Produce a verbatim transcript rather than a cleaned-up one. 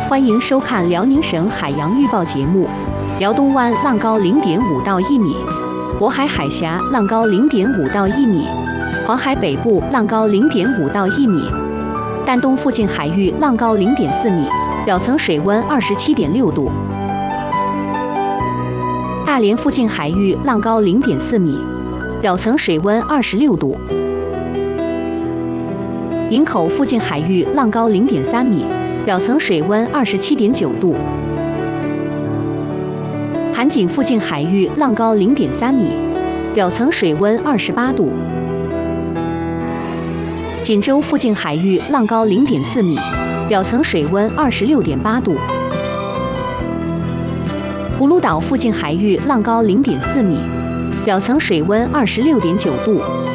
欢迎收看辽宁省海洋预报节目。辽东湾浪高零点五到一米，渤海海峡浪高零点五到一米，黄海北部浪高零点五到一米，丹东附近海域浪高零点四米，表层水温二十七点六度。大连附近海域浪高零点四米，表层水温二十六度。营口附近海域浪高零点三米，表层水温二十七点九度。韩锦附近海域浪高零点三米，表层水温二十八度。锦州附近海域浪高零点四米，表层水温二十六点八度。葫芦岛附近海域浪高零点四米，表层水温二十六点九度。